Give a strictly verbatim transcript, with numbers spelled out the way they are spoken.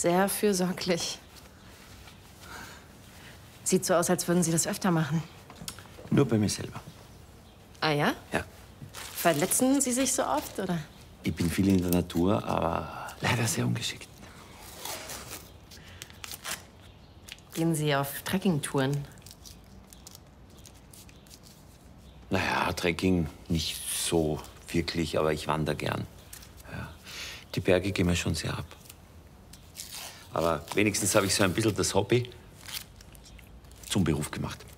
Sehr fürsorglich. Sieht so aus, als würden Sie das öfter machen. Nur bei mir selber. Ah ja? Ja. Verletzen Sie sich so oft, oder? Ich bin viel in der Natur, aber leider sehr ungeschickt. Gehen Sie auf Trekkingtouren? Naja, Trekking nicht so wirklich, aber ich wandere gern. Ja. Die Berge gehen mir schon sehr ab. Aber wenigstens habe ich so ein bisschen das Hobby zum Beruf gemacht.